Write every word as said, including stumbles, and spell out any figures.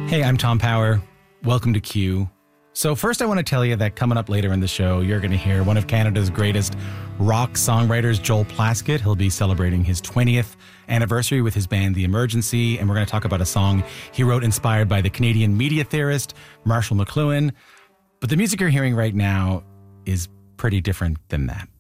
Hey, I'm Tom Power. Welcome to Q. So first I want to tell you that coming up later in the show, you're going to hear one of Canada's greatest rock songwriters, Joel Plaskett. He'll be celebrating his twentieth anniversary with his band The Emergency, and we're going to talk about a song he wrote inspired by the Canadian media theorist Marshall McLuhan. But the music you're hearing right now is pretty different than that.